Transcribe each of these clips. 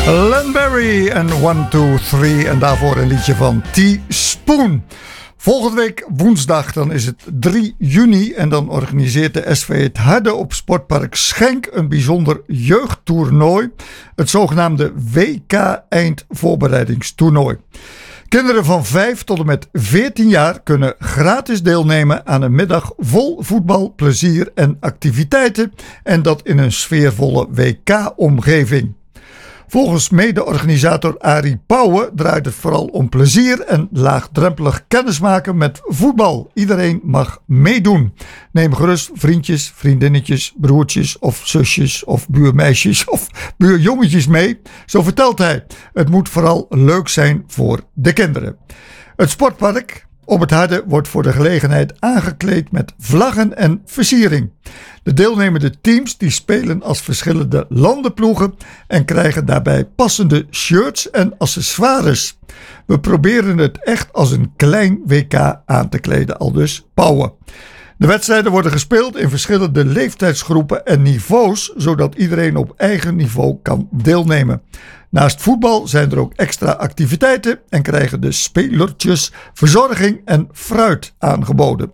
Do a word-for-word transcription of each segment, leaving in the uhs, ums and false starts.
Len Barry en one two three en daarvoor een liedje van T-Spoon. Volgende week woensdag, dan is het drie juni en dan organiseert de S V Het Harde op Sportpark Schenk een bijzonder jeugdtoernooi. Het zogenaamde W K Eindvoorbereidingstoernooi. Kinderen van vijf tot en met veertien jaar kunnen gratis deelnemen aan een middag vol voetbal, plezier en activiteiten. En dat in een sfeervolle W K-omgeving. Volgens mede-organisator Arie Pauwen draait het vooral om plezier en laagdrempelig kennismaken met voetbal. Iedereen mag meedoen. Neem gerust vriendjes, vriendinnetjes, broertjes of zusjes of buurmeisjes of buurjongetjes mee. Zo vertelt hij. Het moet vooral leuk zijn voor de kinderen. Het sportpark op het Harde wordt voor de gelegenheid aangekleed met vlaggen en versiering. De deelnemende teams die spelen als verschillende landenploegen en krijgen daarbij passende shirts en accessoires. We proberen het echt als een klein W K aan te kleden, aldus Pauwen. De wedstrijden worden gespeeld in verschillende leeftijdsgroepen en niveaus, zodat iedereen op eigen niveau kan deelnemen. Naast voetbal zijn er ook extra activiteiten en krijgen de spelertjes verzorging en fruit aangeboden.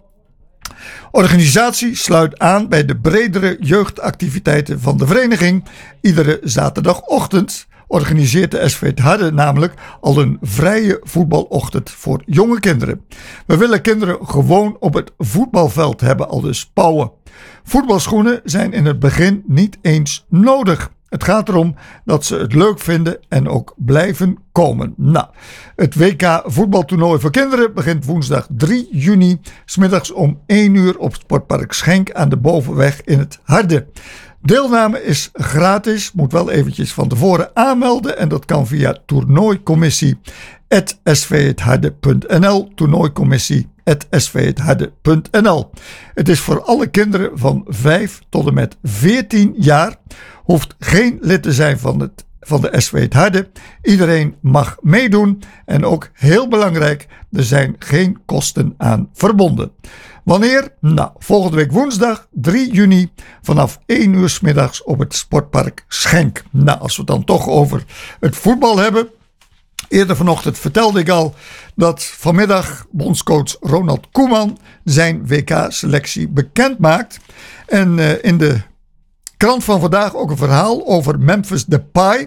Organisatie sluit aan bij de bredere jeugdactiviteiten van de vereniging. Iedere zaterdagochtend organiseert de S V Het Harde namelijk al een vrije voetbalochtend voor jonge kinderen. We willen kinderen gewoon op het voetbalveld hebben, aldus Pauwen. Voetbalschoenen zijn in het begin niet eens nodig. Het gaat erom dat ze het leuk vinden en ook blijven komen. Nou, het W K voetbaltoernooi voor kinderen begint woensdag drie juni, 's middags om één uur op Sportpark Schenk aan de Bovenweg in het Harde. Deelname is gratis, moet wel eventjes van tevoren aanmelden en dat kan via toernooicommissie at s v het harde punt n l, toernooicommissie at s v het harde punt n l. Het is voor alle kinderen van vijf tot en met veertien jaar, hoeft geen lid te zijn van, het, van de S V Het Harde. Iedereen mag meedoen en ook heel belangrijk, er zijn geen kosten aan verbonden. Wanneer? Nou, volgende week woensdag drie juni vanaf één uur 's middags op het Sportpark Schenk. Nou, als we het dan toch over het voetbal hebben. Eerder vanochtend vertelde ik al dat vanmiddag bondscoach Ronald Koeman zijn W K-selectie bekend maakt. En uh, in de krant van vandaag ook een verhaal over Memphis Depay.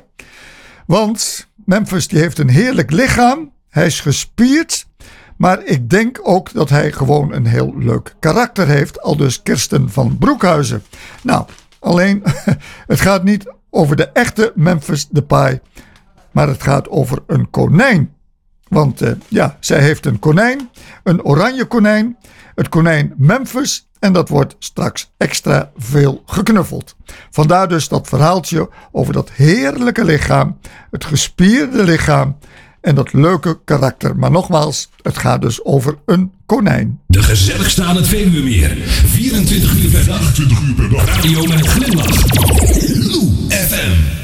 Want Memphis die heeft een heerlijk lichaam. Hij is gespierd. Maar ik denk ook dat hij gewoon een heel leuk karakter heeft. Aldus Kirsten van Broekhuizen. Nou, alleen het gaat niet over de echte Memphis Depay. Maar het gaat over een konijn. Want uh, ja, zij heeft een konijn. Een oranje konijn. Het konijn Memphis. En dat wordt straks extra veel geknuffeld. Vandaar dus dat verhaaltje over dat heerlijke lichaam. Het gespierde lichaam. En dat leuke karakter. Maar nogmaals, het gaat dus over een konijn. De gezelligste aan het Veluwemeer. vierentwintig uur per dag. vierentwintig uur per dag. Radio met een glimlach. Lou F M.